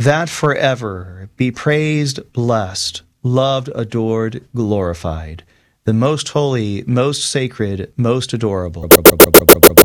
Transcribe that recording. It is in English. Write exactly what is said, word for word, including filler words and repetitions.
that forever be praised, blessed, loved, adored, glorified, the most holy, most sacred, most adorable,